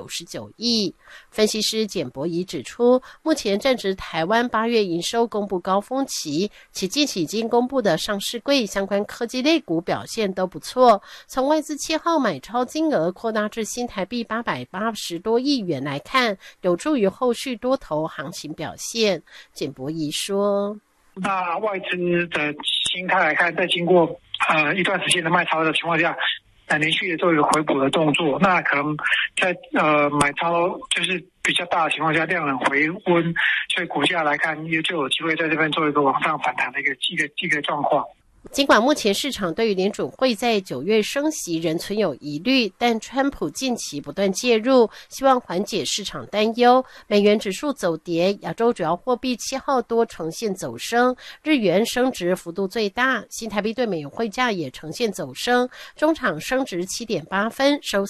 99亿。分析师简博仪指出，目前正值台湾8月营收公布高峰期，其近期已经公布的上市柜相关科技类股表现都不错。从外资7号买超金额扩大至新台币880多亿元来看，有助于后续多头行情表现。简博仪说， 那外资的心态来看，在经过一段时间的卖超的情况下，连续的做一个回补的动作，那可能在买超就是比较大的情况下，量能回温，所以股价来看也就有机会在这边做一个往上反弹的一个状况。 尽管目前市场对于联准会在9月升息仍存有疑虑，但川普近期不断介入，希望缓解市场担忧。美元指数走跌，亚洲主要货币7号多呈现走升，日元升值幅度最大，新台币对美元汇价也呈现走升，中场升值7.8分，收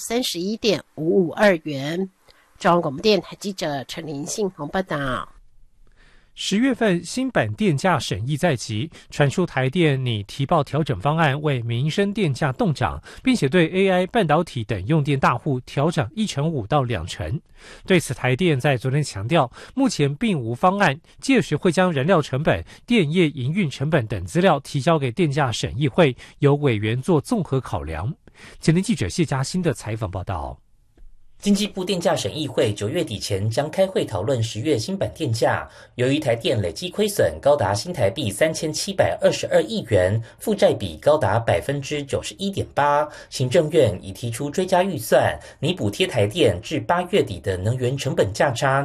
31.552元。中央广播电台记者陈林信宏报道。 10月份新版电价审议在即，传出台电拟提报调整方案为民生电价冻涨，并且对 AI 半导体等用电大户调涨1.5%到2%。对此，台电在昨天强调，目前并无方案，届时会将燃料成本、电业营运成本等资料提交给电价审议会，由委员做综合考量。前天记者谢嘉欣的采访报道。 经济部电价审议会9月底前将开会讨论10月新版电价。由于台电累计亏损高达新台币3722亿元，负债比高达 91.8%， 行政院已提出追加预算，拟补贴台电至8月底的能源成本价差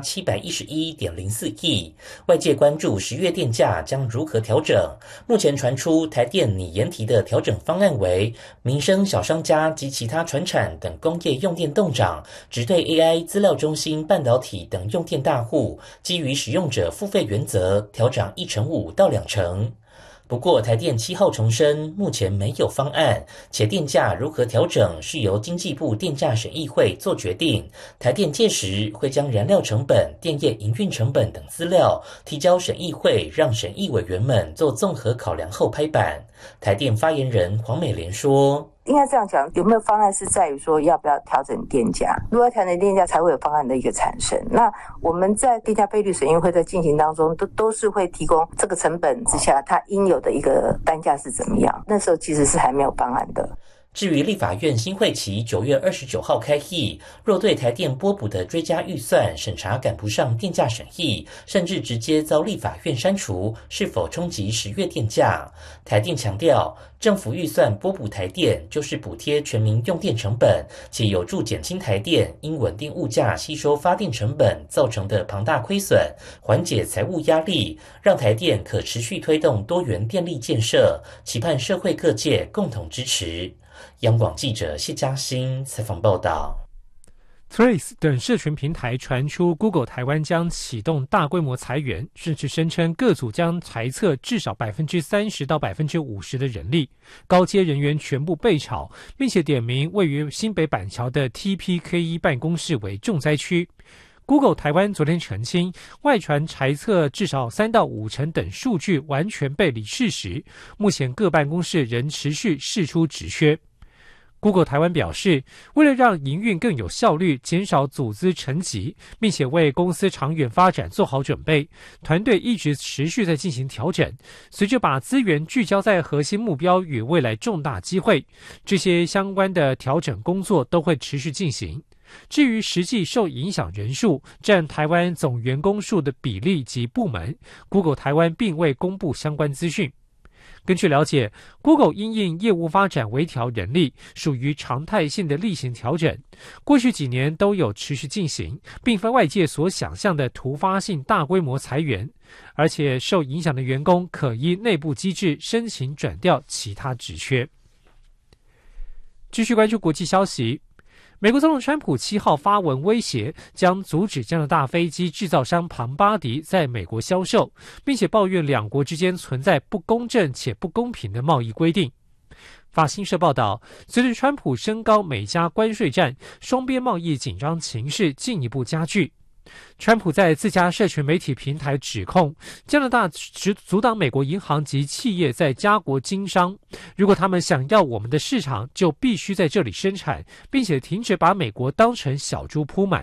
711.04亿。外界关注10月电价将如何调整。目前传出台电拟研提的调整方案为民生小商家及其他传产等工业用电冻涨，只对 AI 资料中心、半导体等用电大户，基于使用者付费原则，调涨1.5%到2%。不过，台电7号重申，目前没有方案，且电价如何调整是由经济部电价审议会做决定。台电届时会将燃料成本、电业营运成本等资料提交审议会，让审议委员们做综合考量后拍板。台电发言人黄美莲说， 应该这样讲，有没有方案是在于说要不要调整电价，如果要调整电价才会有方案的一个产生。那我们在电价费率审议会在进行当中都是会提供这个成本之下它应有的一个单价是怎么样，那时候其实是还没有方案的。 至于立法院新会期9月29号开议，若对台电拨补的追加预算审查赶不上电价审议，甚至直接遭立法院删除，是否冲击10月电价？台电强调，政府预算拨补台电就是补贴全民用电成本，且有助减轻台电因稳定物价吸收发电成本造成的庞大亏损，缓解财务压力，让台电可持续推动多元电力建设，期盼社会各界共同支持。央广记者谢嘉欣采访报道。 Threads 等社群平台传出 Google 台湾将启动大规模裁员，甚至声称各组将裁撤至少 30% 到 50% 的人力，高阶人员全部被炒，并且点名位于新北板桥的 TPKE 办公室为重灾区。Google 台湾昨天澄清，外传裁撤至少3到5成等数据完全背离事实，目前各办公室仍持续释出职缺。Google 台湾表示，为了让营运更有效率，减少组织层级，并且为公司长远发展做好准备，团队一直持续在进行调整。随着把资源聚焦在核心目标与未来重大机会，这些相关的调整工作都会持续进行。至于实际受影响人数占台湾总员工数的比例及部门， Google 台湾并未公布相关资讯。根据了解， Google 因应业务发展微调人力，属于常态性的例行调整，过去几年都有持续进行，并非外界所想象的突发性大规模裁员，而且受影响的员工可依内部机制申请转调其他职缺。继续关注国际消息，美国总统川普7号发文威胁将阻止加拿大飞机制造商庞巴迪在美国销售，并且抱怨两国之间存在不公正且不公平的贸易规定。法新社报道，随着川普升高美加关税战，双边贸易紧张情势进一步加剧。川普在自家社群媒体平台指控加拿大阻挡美国银行及企业在加国经商，如果他们想要我们的市场，就必须在这里生产，并且停止把美国当成小猪铺满。